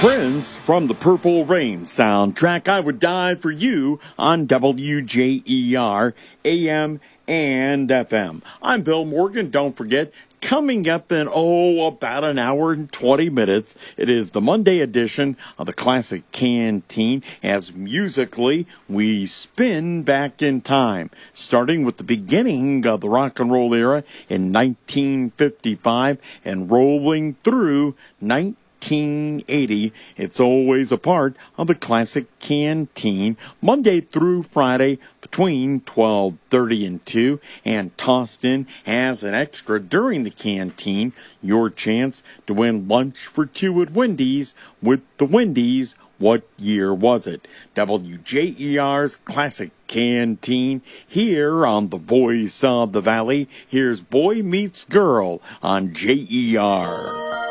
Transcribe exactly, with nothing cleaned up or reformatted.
Prince from the Purple Rain soundtrack, I Would Die for You on W J E R, A M and F M. I'm Bill Morgan. Don't forget, coming up in, oh, about an hour and twenty minutes, it is the Monday edition of the Classic Canteen, as musically we spin back in time, starting with the beginning of the rock and roll era in nineteen fifty-five and rolling through nineteen eighty. It's always a part of the Classic Canteen, Monday through Friday between twelve thirty and two, and tossed in as an extra during the canteen, your chance to win lunch for two at Wendy's with the Wendy's What Year Was It? W J E R's Classic Canteen here on the Voice of the Valley. Here's Boy Meets Girl on J E R.